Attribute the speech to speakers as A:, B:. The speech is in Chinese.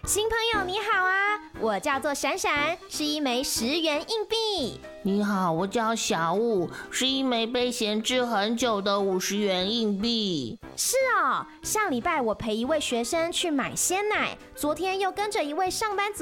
A: 新朋友你好啊，我叫做闪闪，是一枚10元硬币。
B: 你好，我叫小雾，是一枚被闲置很久的50元硬币。
A: 是哦，上礼拜我陪一位学生去买鲜奶，昨天又跟着一位上班族